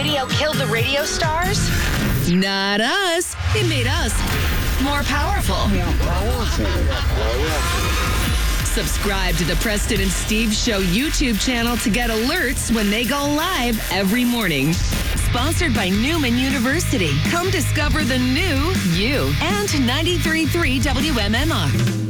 radio killed the radio stars? Not us. It made us more powerful. Subscribe to the Preston and Steve Show YouTube channel to get alerts when they go live every morning. Sponsored by Newman University. Come discover the new you and 93.3 WMMR.